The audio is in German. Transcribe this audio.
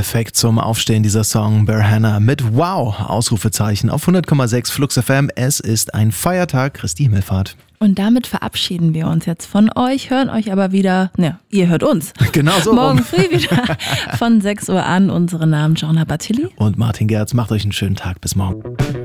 perfekt zum Aufstehen, dieser Song Berhana mit Wow, Ausrufezeichen auf 100,6 Flux FM. Es ist ein Feiertag, Christi Himmelfahrt. Und damit verabschieden wir uns jetzt von euch, hören euch aber wieder, ihr hört uns. Genau so. Morgen früh wieder von 6 Uhr an. Unsere Namen Joanna Battili und Martin Gerz. Macht euch einen schönen Tag. Bis morgen.